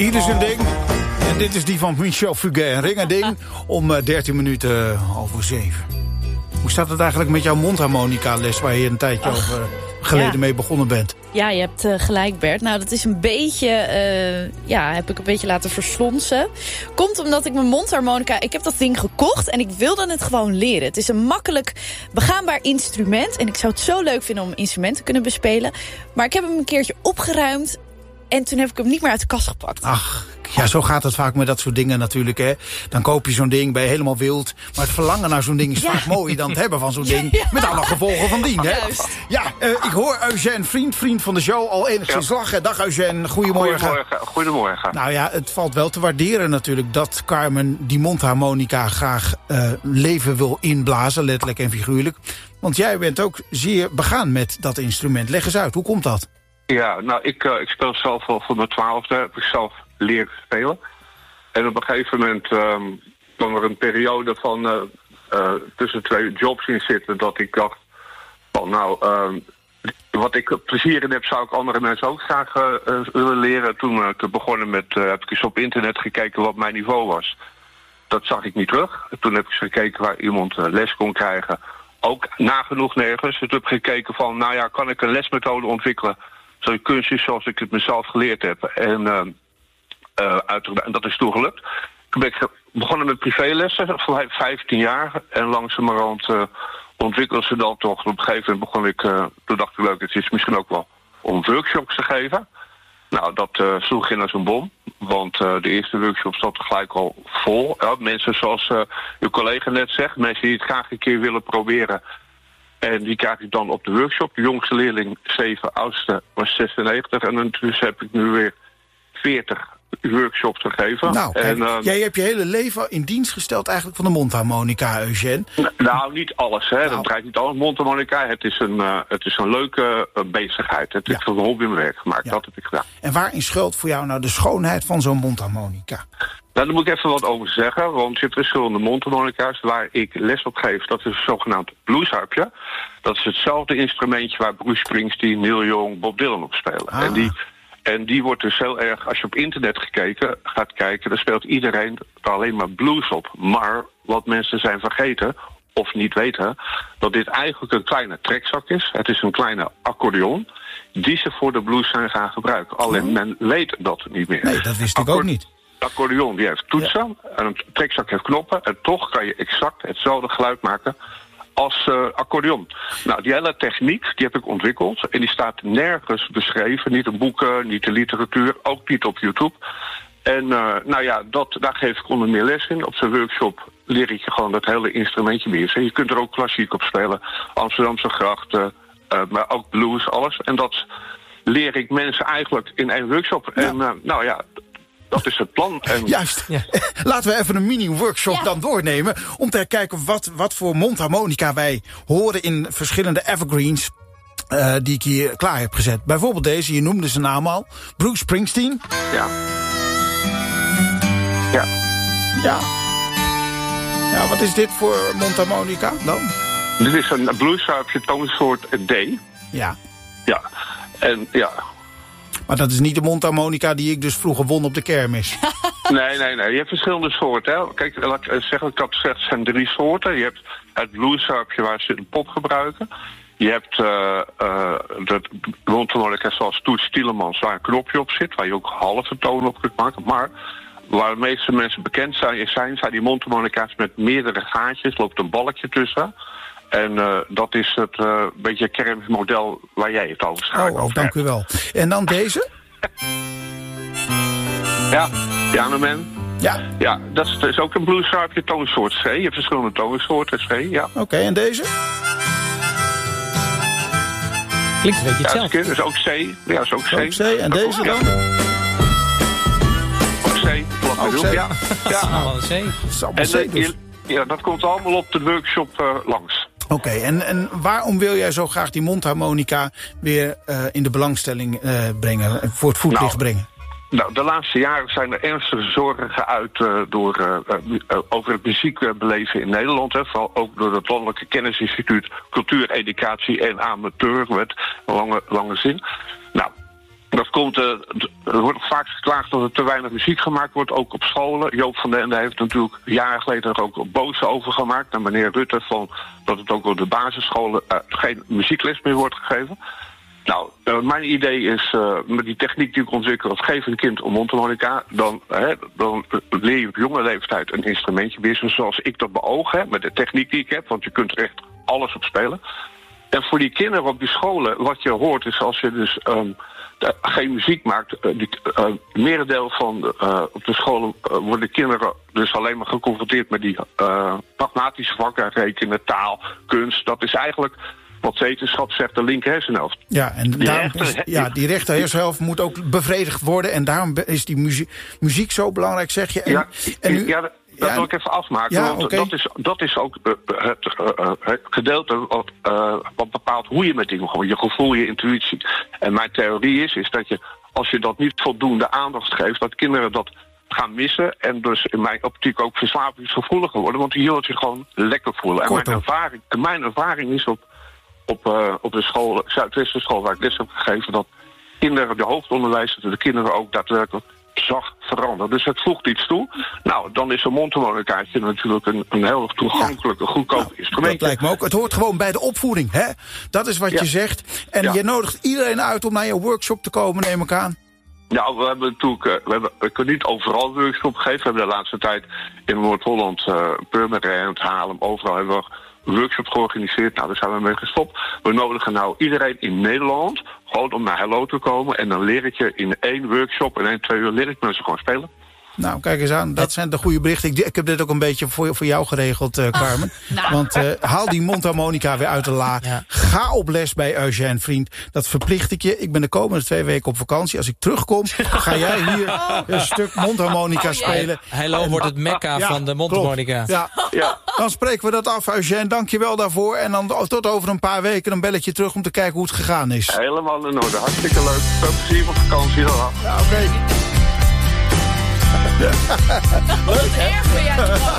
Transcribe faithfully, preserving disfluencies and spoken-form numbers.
Ieder zijn ding. En dit is die van Michel Fugain en Ringerding om uh, dertien minuten over zeven. Hoe staat het eigenlijk met jouw mondharmonica-les waar je een tijdje Ach, over geleden ja. mee begonnen bent? Ja, je hebt uh, gelijk, Bert. Nou, dat is een beetje, uh, ja, heb ik een beetje laten verslonsen. Komt omdat ik mijn mondharmonica, ik heb dat ding gekocht en ik wilde het gewoon leren. Het is een makkelijk begaanbaar instrument en ik zou het zo leuk vinden om instrumenten te kunnen bespelen. Maar ik heb hem een keertje opgeruimd en toen heb ik hem niet meer uit de kast gepakt. Ach, ja, zo gaat het vaak met dat soort dingen natuurlijk, hè. Dan koop je zo'n ding, ben je helemaal wild. Maar het verlangen naar zo'n ding is ja. vaak mooier dan het hebben van zo'n ding. Ja. Met alle gevolgen van dien, hè. Juist. Ja, uh, ik hoor Eugène, vriend, vriend van de show, al enigszins ja. lachen. Dag Eugène, goedemorgen. Goedemorgen. Goedemorgen. Nou ja, het valt wel te waarderen natuurlijk dat Carmen die mondharmonica graag uh, leven wil inblazen, letterlijk en figuurlijk. Want jij bent ook zeer begaan met dat instrument. Leg eens uit, hoe komt dat? Ja, nou, ik, uh, ik speel zelf al voor mijn twaalfde, heb ik zelf leren spelen. En op een gegeven moment um, kwam er een periode van uh, uh, tussen twee jobs in zitten dat ik dacht van nou, um, wat ik plezier in heb zou ik andere mensen ook graag uh, uh, willen leren. Toen uh, ik begonnen met, uh, heb ik eens op internet gekeken wat mijn niveau was. Dat zag ik niet terug. Toen heb ik eens gekeken waar iemand uh, les kon krijgen. Ook nagenoeg nergens. Toen heb ik gekeken van nou ja, kan ik een lesmethode ontwikkelen zo'n kunstjes zoals ik het mezelf geleerd heb. En, uh, uh, uiteraard, en dat is toen gelukt. Toen ben ik begonnen met privélessen, voor vijftien jaar. En langzamerhand uh, ontwikkelde ze dat toch. Op een gegeven moment begon ik, uh, toen dacht ik leuk, het is misschien ook wel om workshops te geven. Nou, dat uh, sloeg in als een bom. Want uh, de eerste workshop zat gelijk al vol. Ja, mensen zoals uh, uw collega net zegt, mensen die het graag een keer willen proberen. En die krijg ik dan op de workshop. De jongste leerling, zeven, oudste, was zesennegentig. En ondertussen heb ik nu weer veertig workshops gegeven. Nou, en, uh, jij hebt je hele leven in dienst gesteld eigenlijk van de mondharmonica, Eugène. Nou, niet alles. Hè. Nou. Dat draait niet alles. Mondharmonica, het is een, uh, het is een leuke uh, bezigheid. Het is ja. een hobby in mijn werk gemaakt. Ja. Dat heb ik gedaan. En waarin schuilt voor jou nou de schoonheid van zo'n mondharmonica? Nou, daar moet ik even wat over zeggen, want je hebt verschillende mondharmonica's waar ik les op geef. Dat is een zogenaamd bluesharpje. Dat is hetzelfde instrumentje waar Bruce Springsteen, Neil Young, Bob Dylan op spelen. Ah. En, die, en die wordt dus heel erg, als je op internet gekeken, gaat kijken, dan speelt iedereen er alleen maar blues op. Maar wat mensen zijn vergeten, of niet weten, dat dit eigenlijk een kleine trekzak is. Het is een kleine accordeon die ze voor de blues zijn gaan gebruiken. Alleen oh. men weet dat niet meer. Nee, dat wist ik Accord- ook niet. De accordeon die heeft toetsen ja. en een trekzak heeft knoppen. En toch kan je exact hetzelfde geluid maken als uh, accordeon. Nou, die hele techniek die heb ik ontwikkeld. En die staat nergens beschreven. Niet in boeken, niet in literatuur, ook niet op YouTube. En uh, nou ja, dat, daar geef ik onder meer les in. Op zijn workshop leer ik je gewoon dat hele instrumentje beheersen. Je kunt er ook klassiek op spelen. Amsterdamse grachten, uh, maar ook blues, alles. En dat leer ik mensen eigenlijk in één workshop. Ja. En uh, nou ja, dat is het plan. En juist. Ja. Laten we even een mini-workshop ja. dan doornemen om te kijken wat, wat voor mondharmonica wij horen in verschillende evergreens uh, die ik hier klaar heb gezet. Bijvoorbeeld deze, je noemde zijn naam al. Bruce Springsteen. Ja. Ja. Ja. Ja, wat is dit voor mondharmonica dan? Dit is een bluesharpje toonsoort D. Ja. Ja. En ja. Maar dat is niet de mondharmonica die ik dus vroeger won op de kermis. Nee, nee, nee. Je hebt verschillende soorten. Hè. Kijk, laat ik zeggen, ik had gezegd, er zijn drie soorten. Je hebt het bluesharpje waar ze een pop gebruiken. Je hebt uh, uh, de mondharmonica zoals Toets Tielemans, waar een knopje op zit, waar je ook halve tonen op kunt maken. Maar waar de meeste mensen bekend zijn, zijn, zijn die mondharmonica's met meerdere gaatjes. Er loopt een balkje tussen. En uh, dat is het uh, beetje kernmodel waar jij het over schrijft. Oh, oh, dank u wel. En dan deze? Ja, Pianoman. Ja. Ja, dat is, dat is ook een bluesharpje, toonsoort C. Je hebt verschillende toonsoorten C, ja. Oké, okay, en deze? Klinkt een beetje hetzelfde. Ja, dat is ook C. Ja, dat is ook C. Ook C. En dat deze dan? Ook C. Ook C. Ja. Ja. Allemaal een C. En C dus. Ja, dat komt allemaal op de workshop uh, langs. Oké, okay, en, en waarom wil jij zo graag die mondharmonica weer uh, in de belangstelling uh, brengen, voor het voetlicht nou, brengen? Nou, de laatste jaren zijn er ernstige zorgen geuit uh, door, uh, uh, over het muziekbeleven in Nederland. Hè, vooral ook door het Landelijke Kennisinstituut Cultuur, Educatie en Amateur, met lange, lange zin. Nou, Dat komt, uh, er wordt vaak geklaagd dat er te weinig muziek gemaakt wordt, ook op scholen. Joop van den Ende heeft natuurlijk jaren geleden er ook boos over gemaakt naar meneer Rutte, van dat het ook op de basisscholen uh, geen muziekles meer wordt gegeven. Nou, uh, mijn idee is, uh, met die techniek die ik ontwikkel, geef een kind een mondharmonica, dan, uh, dan leer je op jonge leeftijd een instrumentje beheersen zoals ik dat beoog heb, met de techniek die ik heb, want je kunt er echt alles op spelen. En voor die kinderen op die scholen, wat je hoort is als je dus um, de, geen muziek maakt, uh, die, uh, merendeel van de, uh, op de scholen uh, worden kinderen dus alleen maar geconfronteerd met die uh, pragmatische vakken, rekenen, taal, kunst. Dat is eigenlijk wat wetenschap zegt, de linker hersenhelft. Ja, en die daarom rechter, is, ja, die rechter hersenhelft moet ook bevredigd worden en daarom is die muziek, muziek zo belangrijk, zeg je. En, ja, en nu, ja, dat ja, wil ik even afmaken, ja, want okay. dat, is, dat is ook uh, het, uh, het gedeelte wat, uh, wat bepaalt hoe je met dingen gaat. Je gevoel, je intuïtie. En mijn theorie is, is dat je, als je dat niet voldoende aandacht geeft, dat kinderen dat gaan missen en dus in mijn optiek ook verslavingsgevoeliger worden, want die hield je gewoon lekker voelen. En mijn ervaring, en mijn ervaring is op, op, uh, op de school, Zuidwestenschool waar ik les heb gegeven, dat kinderen, de hoofdonderwijs, dat de kinderen ook daadwerkelijk zag veranderen. Dus het voegt iets toe. Nou, dan is een mondharmonicaatje natuurlijk een, een heel toegankelijk, ja. goedkoop nou, instrument. Dat lijkt me ook. Het hoort gewoon bij de opvoeding, hè? Dat is wat ja. je zegt. En ja. je nodigt iedereen uit om naar je workshop te komen, neem ik aan. Ja, we hebben natuurlijk, uh, we, hebben, we kunnen niet overal workshop geven. We hebben de laatste tijd in Noord-Holland, uh, Purmerend, Haarlem, overal hebben we workshop georganiseerd. Nou, daar zijn we mee gestopt. We nodigen nou iedereen in Nederland gewoon om naar Hello te komen. En dan leer ik je in één workshop, in één, twee uur leer ik mensen gewoon spelen. Nou, kijk eens aan. Dat zijn de goede berichten. Ik, ik heb dit ook een beetje voor, voor jou geregeld, uh, Carmen. Oh, nou. Want uh, haal die mondharmonica weer uit de la. Ja. Ga op les bij Eugène Vriend. Dat verplicht ik je. Ik ben de komende twee weken op vakantie. Als ik terugkom, ga jij hier oh. een stuk mondharmonica oh, spelen. Hello wordt het mekka ja, van de mondharmonica. Ja. Ja. Dan spreken we dat af, Eugène. Dank je wel daarvoor. En dan tot over een paar weken een belletje terug om te kijken hoe het gegaan is. Helemaal in orde. Hartstikke leuk. Veel plezier op vakantie. Dan. Ja, oké. Okay. Wat erg ben jij toch?